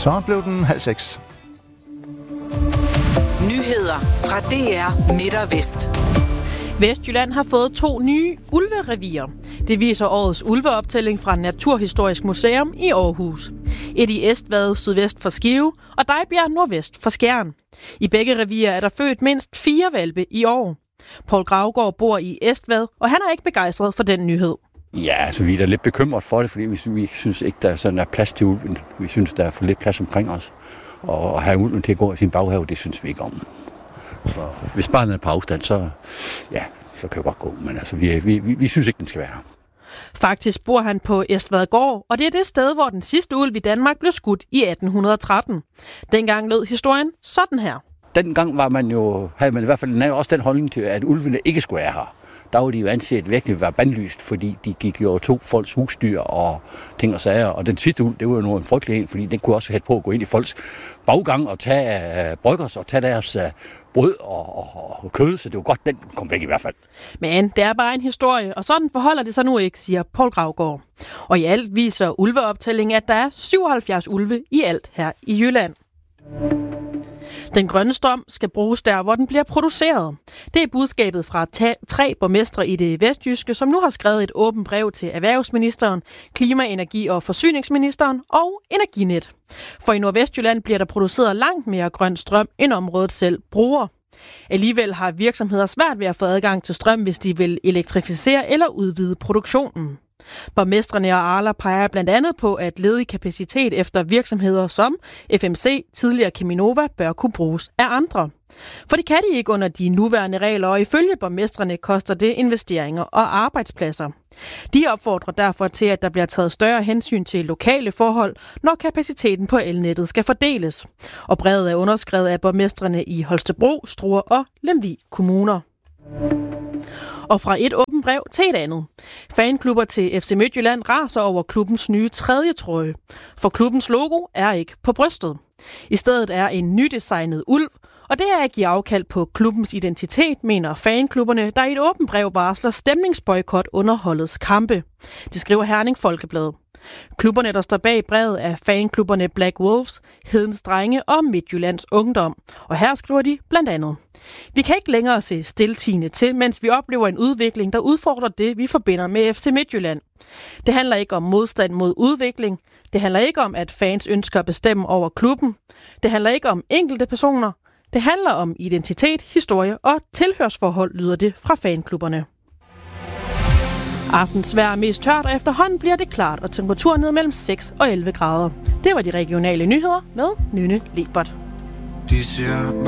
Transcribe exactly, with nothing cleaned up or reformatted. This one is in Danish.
Så blev den halv seks. Nyheder fra D R Midt og Vest. Vestjylland har fået to nye ulverevier. Det viser årets ulveoptælling fra Naturhistorisk Museum i Aarhus. Et i Estvad sydvest for Skive og Dejbjerg nordvest for Skjern. I begge revier er der født mindst fire hvalpe i år. Poul Gravgaard bor i Estvad, og han er ikke begejstret for den nyhed. Ja, altså vi er da lidt bekymret for det, fordi vi, vi synes ikke, der er sådan er plads til ulven. Vi synes, der er for lidt plads omkring os. Og at have ulven til at gå i sin baghave, det synes vi ikke om. Så hvis barnet er på afstand, så, ja, så kan det godt gå. Men altså, vi, vi, vi, vi synes ikke, den skal være her. Faktisk bor han på Estvadgård, og det er det sted, hvor den sidste ulv i Danmark blev skudt i atten tretten. Dengang lød historien sådan her. Dengang var man jo, havde man i hvert fald også den holdning til, at ulvene ikke skulle være her. Der var de jo anset virkelig være bandlyst, fordi de gik jo to folks husdyr og ting og sager. Og den sidste ulv, det var jo noget frygtelig en, fordi den kunne også have på at gå ind i folks baggang og tage uh, bryggers og tage deres uh, brød og, og, og kød, så det var godt, den kom væk i hvert fald. Men det er bare en historie, og sådan forholder det sig nu ikke, siger Poul Gravgaard. Og i alt viser ulveoptællingen, at der er syvoghalvfjerds ulve i alt her i Jylland. Den grønne strøm skal bruges der, hvor den bliver produceret. Det er budskabet fra tre borgmestre i det vestjyske, som nu har skrevet et åbent brev til erhvervsministeren, klima-, energi- og forsyningsministeren og Energinet. For i Nordvestjylland bliver der produceret langt mere grøn strøm, end området selv bruger. Alligevel har virksomheder svært ved at få adgang til strøm, hvis de vil elektrificere eller udvide produktionen. Borgmestrene og Arla peger blandt andet på, at ledig kapacitet efter virksomheder som F M C, tidligere Cheminova, bør kunne bruges af andre. For det kan de ikke under de nuværende regler, og ifølge borgmestrene koster det investeringer og arbejdspladser. De opfordrer derfor til, at der bliver taget større hensyn til lokale forhold, når kapaciteten på elnettet skal fordeles. Og brevet er underskrevet af borgmestrene i Holstebro, Struer og Lemvig kommuner. Og fra et åbent brev til et andet. Fanklubber til F C Midtjylland raser over klubbens nye tredje trøje. For klubbens logo er ikke på brystet. I stedet er en nydesignet ulv, og det er at give afkald på klubbens identitet, mener fanklubberne, der i et åbent brev varsler stemningsboykot under holdets kampe. Det skriver Herning Folkeblad. Klubberne, der står bag brevet, er fanklubberne Black Wolves, Hedens Drenge og Midtjyllands Ungdom. Og her skriver de blandt andet: Vi kan ikke længere se stiltiende til, mens vi oplever en udvikling, der udfordrer det, vi forbinder med F C Midtjylland. Det handler ikke om modstand mod udvikling. Det handler ikke om, at fans ønsker at bestemme over klubben. Det handler ikke om enkelte personer. Det handler om identitet, historie og tilhørsforhold, lyder det fra fanklubberne. Aftens vejr er mest tørt, og efterhånden bliver det klart, og temperaturen ned mellem seks og elleve grader. Det var de regionale nyheder med Nynne Lebert.